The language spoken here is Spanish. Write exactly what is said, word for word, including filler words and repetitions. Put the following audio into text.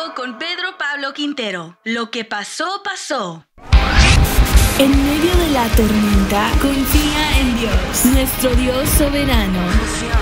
con Pedro Pablo Quintero. Lo que pasó, pasó. En medio de la tormenta, confía en Dios, nuestro Dios soberano.